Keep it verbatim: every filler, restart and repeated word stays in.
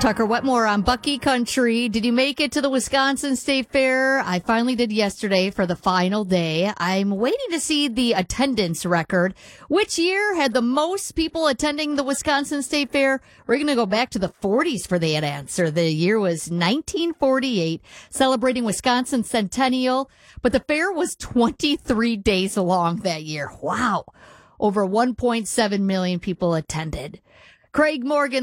Tucker Wetmore on Bucky Country. Did you make it to the Wisconsin State Fair? I finally did yesterday for the final day. I'm waiting to see the attendance record. Which year had the most people attending the Wisconsin State Fair? We're going to go back to the forties for that answer. The year was nineteen forty-eight, celebrating Wisconsin's centennial. But the fair was twenty-three days long that year. Wow. Over one point seven million people attended. Craig Morgan,